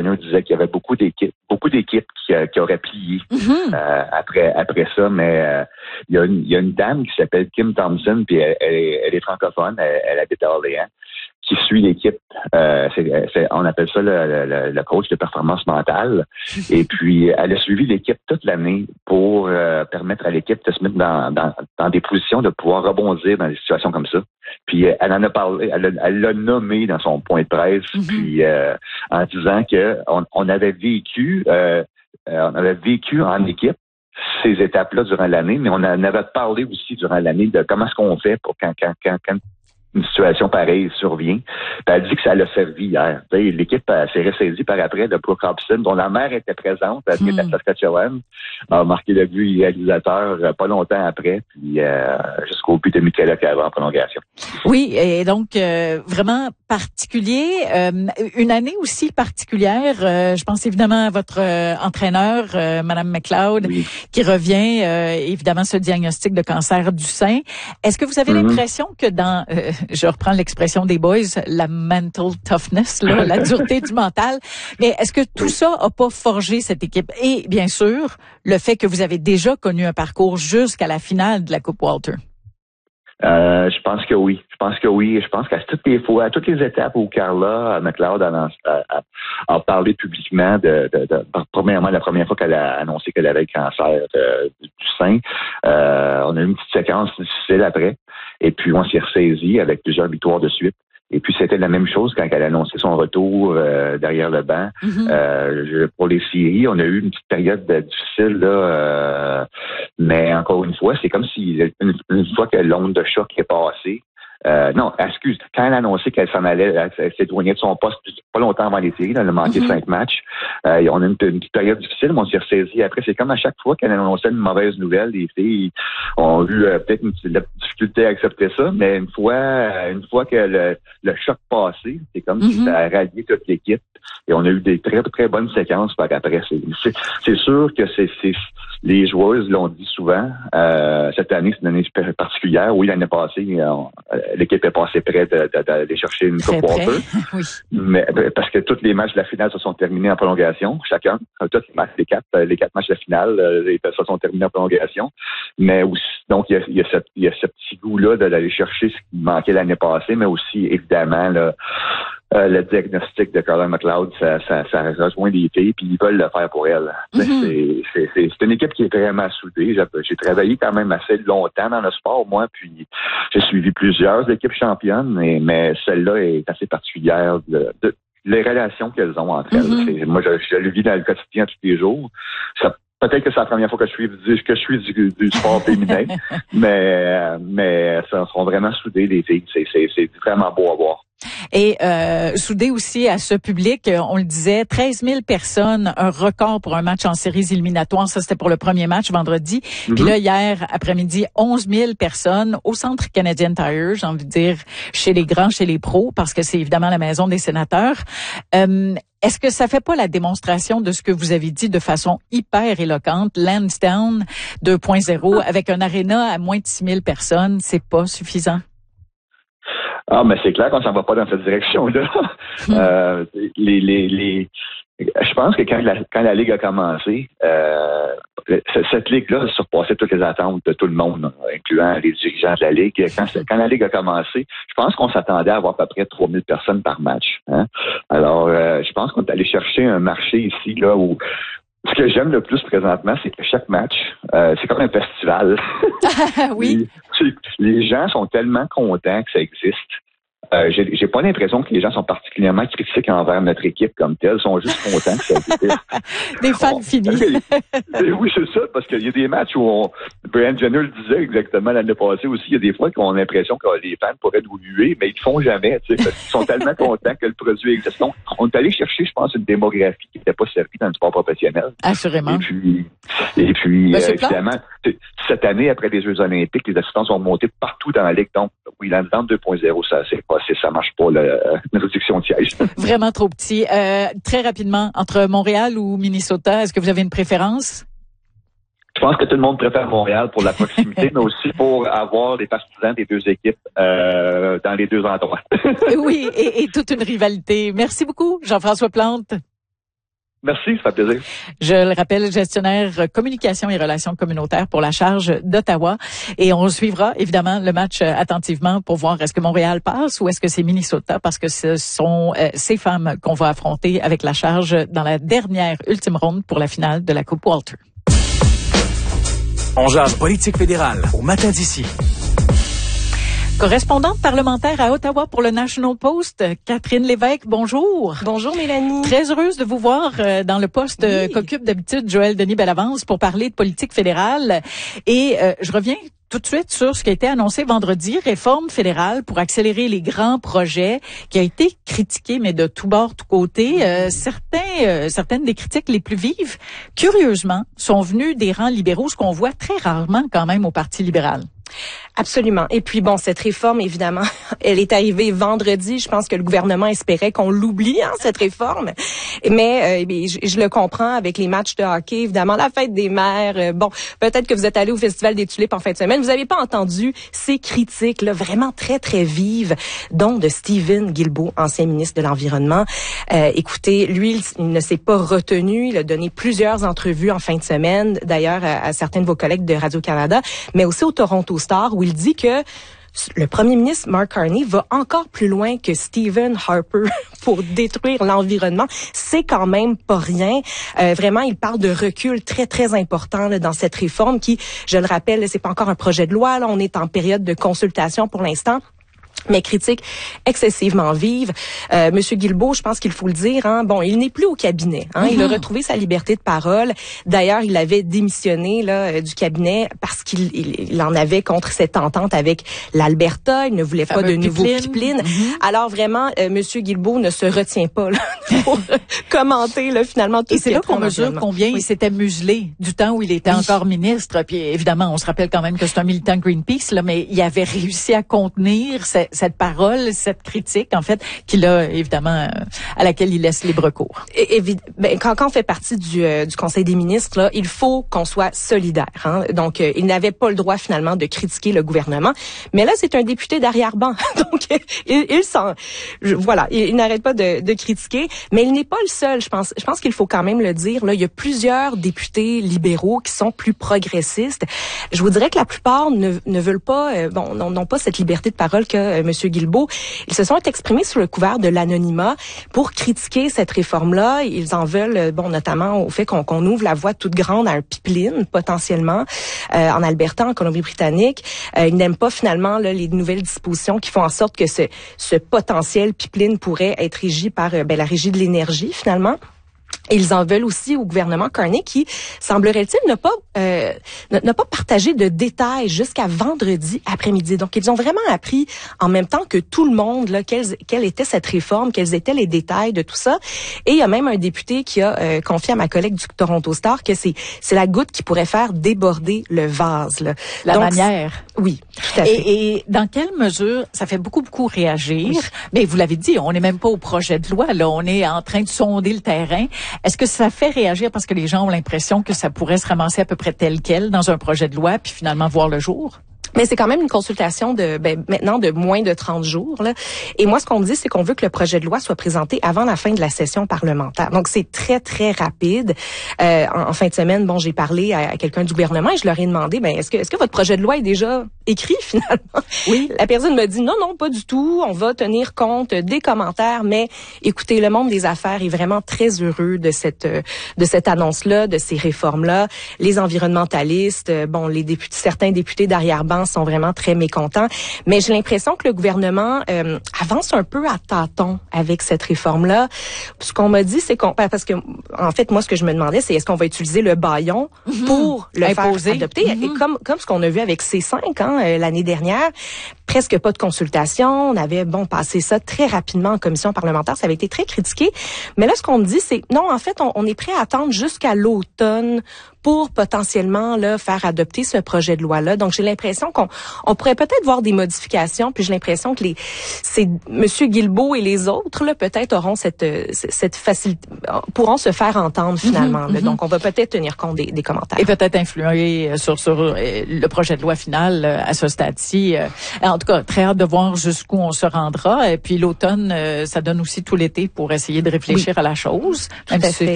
Jenner disait qu'il y avait beaucoup d'équipes qui auraient plié après ça, mais il y a une dame qui s'appelle Kim Thompson, puis elle est francophone, elle habite à Orléans, qui suit l'équipe. On appelle ça le coach de performance mentale. Et puis, elle a suivi l'équipe toute l'année pour permettre à l'équipe de se mettre dans des positions de pouvoir rebondir dans des situations comme ça. Puis, elle en a parlé, elle l'a nommé dans son point de presse, puis en disant que on avait vécu en équipe ces étapes-là durant l'année, mais on en avait parlé aussi durant l'année de comment est-ce qu'on fait pour quand une situation pareille survient. Puis elle dit que ça l'a servi hier. L'équipe s'est ressaisie par après de Brooke Hobson, dont la mère était présente, elle était à Saskatchewan, a marqué le but réalisateur pas longtemps après, puis jusqu'au but de Michaela Cava en prolongation. Oui, et donc vraiment particulier. Une année aussi particulière. Je pense évidemment à votre entraîneur, Madame McLeod, qui revient, évidemment, ce diagnostic de cancer du sein. Est-ce que vous avez l'impression que dans je reprends l'expression des boys, la mental toughness, là, la dureté du mental. Mais est-ce que tout ça a pas forgé cette équipe? Et bien sûr, le fait que vous avez déjà connu un parcours jusqu'à la finale de la Coupe Walter. Je pense que oui. Je pense qu'à toutes les étapes où Carla McLeod a parlé publiquement premièrement, la première fois qu'elle a annoncé qu'elle avait le cancer du sein, on a eu une petite séquence difficile après. Et puis, on s'y ressaisit avec plusieurs victoires de suite. Et puis, c'était la même chose quand elle a annoncé son retour derrière le banc. Pour les séries, on a eu une petite période difficile, là. Mais encore une fois, c'est comme si une fois que l'onde de choc est passée, quand elle a annoncé qu'elle s'en allait, elle s'est éloignée de son poste pas longtemps avant les séries, elle a manqué 5 matchs. On a une petite période difficile, mais on s'y ressaisi. Après, c'est comme à chaque fois qu'elle annonçait une mauvaise nouvelle, les filles ont eu peut-être une difficulté à accepter ça, mais une fois que le choc passé, c'est comme si ça a rallié toute l'équipe. Et on a eu des très, très bonnes séquences par après. C'est sûr que les joueuses l'ont dit souvent. Cette année, c'est une année particulière. Oui, l'année passée, l'équipe est passée près d'aller chercher une Coupe Walter. Oui. Mais parce que tous les matchs de la finale se sont terminés en prolongation, chacun. Tous les quatre matchs de la finale se sont terminés en prolongation. Mais aussi, donc il y a ce petit goût-là d'aller chercher ce qui manquait l'année passée, mais aussi évidemment là, le diagnostic de Carla McLeod, ça rejoint les filles, puis ils veulent le faire pour elle. C'est une équipe qui est vraiment soudée. J'ai travaillé quand même assez longtemps dans le sport, moi, puis j'ai suivi plusieurs équipes championnes, mais celle-là est assez particulière les relations qu'elles ont entre elles. Moi, je le vis dans le quotidien tous les jours. Peut-être que c'est la première fois que je suis du sport féminin, mais elles sont vraiment soudées, les filles. C'est vraiment beau à voir. Et soudé aussi à ce public, on le disait, 13 000 personnes, un record pour un match en séries éliminatoires. Ça, c'était pour le premier match vendredi. Puis là, hier après-midi, 11 000 personnes au Centre Canadian Tire, j'ai envie de dire, chez les grands, chez les pros, parce que c'est évidemment la maison des sénateurs. Est-ce que ça fait pas la démonstration de ce que vous avez dit de façon hyper éloquente? Lansdowne 2.0 avec un aréna à moins de 6 000 personnes, c'est pas suffisant? Ah, mais c'est clair qu'on s'en va pas dans cette direction-là. Je pense que quand la Ligue a commencé, cette Ligue-là surpassait toutes les attentes de tout le monde, incluant les dirigeants de la Ligue. Quand la Ligue a commencé, je pense qu'on s'attendait à avoir à peu près 3 000 personnes par match. Hein? Alors, je pense qu'on est allé chercher un marché ici là où ce que j'aime le plus présentement, c'est que chaque match, c'est comme un festival. Oui. Les gens sont tellement contents que ça existe. J'ai pas l'impression que les gens sont particulièrement critiques envers notre équipe comme telle. Ils sont juste contents que ça existe. Des fans finis. Oui, c'est ça, parce qu'il y a des matchs où Brian Jenner le disait exactement l'année passée aussi. Il y a des fois qu'on a l'impression que les fans pourraient nous huer, mais ils le font jamais. Parce qu'ils sont tellement contents que le produit existe. Donc, on est allé chercher, je pense, une démographie qui n'était pas servie dans le sport professionnel. Assurément. Et puis évidemment, cette année, après les Jeux olympiques, les assistants sont montés partout dans la Ligue. Donc, oui, l'entente 2.0, ça marche pas, une réduction de siège. Vraiment trop petit. Très rapidement, entre Montréal ou Minnesota, est-ce que vous avez une préférence? Je pense que tout le monde préfère Montréal pour la proximité, mais aussi pour avoir les partisans des deux équipes dans les deux endroits. Oui, et toute une rivalité. Merci beaucoup, Jean-François Plante. Merci, ça fait plaisir. Je le rappelle, gestionnaire communication et relations communautaires pour la charge d'Ottawa. Et on suivra évidemment le match attentivement pour voir est-ce que Montréal passe ou est-ce que c'est Minnesota, parce que ce sont ces femmes qu'on va affronter avec la charge dans la dernière ultime ronde pour la finale de la Coupe Walter. On jase politique fédérale au matin d'ici. Correspondante parlementaire à Ottawa pour le National Post, Catherine Lévesque, bonjour. Bonjour Mélanie. Très heureuse de vous voir dans le poste qu'occupe d'habitude Joël Denis Bellavance pour parler de politique fédérale. Et je reviens tout de suite sur ce qui a été annoncé vendredi, réforme fédérale pour accélérer les grands projets, qui a été critiqué, mais de tous bords, tous côtés. Certaines des critiques les plus vives, curieusement, sont venues des rangs libéraux, ce qu'on voit très rarement quand même au Parti libéral. Absolument. Et puis bon, cette réforme, évidemment, elle est arrivée vendredi. Je pense que le gouvernement espérait qu'on l'oublie, cette réforme. Mais je le comprends avec les matchs de hockey, évidemment, la fête des mères. Bon, peut-être que vous êtes allé au Festival des Tulipes en fin de semaine. Vous n'avez pas entendu ces critiques là, vraiment très, très vives, dont de Stephen Guilbeault, ancien ministre de l'Environnement. Écoutez, lui, il ne s'est pas retenu. Il a donné plusieurs entrevues en fin de semaine, d'ailleurs, à certains de vos collègues de Radio-Canada, mais aussi au Toronto Star, où il dit que le premier ministre Mark Carney va encore plus loin que Stephen Harper pour détruire l'environnement. C'est quand même pas rien. Vraiment, il parle de recul très, très important là, dans cette réforme qui, je le rappelle, c'est pas encore un projet de loi. Là, on est en période de consultation pour l'instant. Mais critique excessivement vive. Monsieur Guilbeault, je pense qu'il faut le dire, bon, il n'est plus au cabinet. Il a retrouvé sa liberté de parole. D'ailleurs, il avait démissionné là du cabinet parce qu'il en avait contre cette entente avec l'Alberta. Il ne voulait pas de nouveaux pipelines. Alors vraiment, Monsieur Guilbeault ne se retient pas là, pour commenter là, finalement tout. Et c'est là qu'on mesure combien il s'était muselé du temps où il était encore ministre. Puis évidemment, on se rappelle quand même que c'est un militant Greenpeace, là, mais il avait réussi à contenir cette parole, cette critique, en fait, qu'il a, évidemment, à laquelle il laisse libre cours. Quand on fait partie du Conseil des ministres, là, il faut qu'on soit solidaire. Donc, il n'avait pas le droit, finalement, de critiquer le gouvernement. Mais là, c'est un député d'arrière-ban. Donc, il n'arrête pas de critiquer. Mais il n'est pas le seul, je pense. Je pense qu'il faut quand même le dire. Là, il y a plusieurs députés libéraux qui sont plus progressistes. Je vous dirais que la plupart ne veulent pas, n'ont pas cette liberté de parole que M. Guilbeault. Ils se sont exprimés sous le couvert de l'anonymat pour critiquer cette réforme-là. Ils en veulent, notamment au fait qu'on ouvre la voie toute grande à un pipeline, potentiellement, en Alberta, en Colombie-Britannique. Ils n'aiment pas, finalement, là, les nouvelles dispositions qui font en sorte que ce potentiel pipeline pourrait être régi par la Régie de l'énergie, finalement. Et ils en veulent aussi au gouvernement Carney qui, semblerait-il, n'a pas partagé de détails jusqu'à vendredi après-midi. Donc, ils ont vraiment appris en même temps que tout le monde là, quelle était cette réforme, quels étaient les détails de tout ça. Et il y a même un député qui a confié à ma collègue du Toronto Star que c'est la goutte qui pourrait faire déborder le vase. Là. Manière. Oui, tout à fait. Et dans quelle mesure, ça fait beaucoup réagir, mais vous l'avez dit, on n'est même pas au projet de loi, là, on est en train de sonder le terrain. Est-ce que ça fait réagir parce que les gens ont l'impression que ça pourrait se ramasser à peu près tel quel dans un projet de loi puis finalement voir le jour? Mais c'est quand même une consultation maintenant de moins de 30 jours. Là. Et moi, ce qu'on me dit, c'est qu'on veut que le projet de loi soit présenté avant la fin de la session parlementaire. Donc, c'est très, très rapide. En fin de semaine, j'ai parlé à quelqu'un du gouvernement et je leur ai demandé, est-ce que votre projet de loi est déjà écrit finalement? Oui. La personne me dit non, pas du tout. On va tenir compte des commentaires. Mais écoutez, le monde des affaires est vraiment très heureux de cette annonce-là, de ces réformes-là. Les environnementalistes, certains députés d'arrière-ban sont vraiment très mécontents. Mais j'ai l'impression que le gouvernement avance un peu à tâtons avec cette réforme-là. Ce qu'on m'a dit, c'est parce que, en fait, moi, ce que je me demandais, c'est est-ce qu'on va utiliser le bâillon pour le faire adopter? Et comme ce qu'on a vu avec C5 l'année dernière, presque pas de consultation. On avait, passé ça très rapidement en commission parlementaire. Ça avait été très critiqué. Mais là, ce qu'on me dit, c'est non, en fait, on est prêt à attendre jusqu'à l'automne pour potentiellement là faire adopter ce projet de loi-là. Donc, j'ai l'impression qu'on pourrait peut-être voir des modifications. Puis j'ai l'impression que Monsieur Guilbeault et les autres là peut-être auront cette facilité, pourront se faire entendre finalement. Donc, on va peut-être tenir compte des commentaires et peut-être influer sur le projet de loi final à ce stade-ci. En tout cas, très hâte de voir jusqu'où on se rendra. Et puis l'automne, ça donne aussi tout l'été pour essayer de réfléchir à la chose. Tout à fait.